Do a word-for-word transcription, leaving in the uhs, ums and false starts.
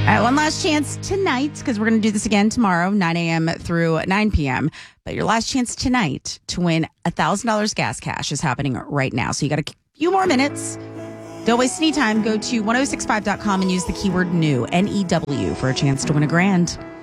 right, one last chance tonight, because we're going to do this again tomorrow, nine a.m. through nine p.m. But your last chance tonight to win one thousand dollars gas cash is happening right now. So you got a few more minutes. Don't waste any time. Go to ten sixty-five dot com and use the keyword new, N E W, for a chance to win a grand.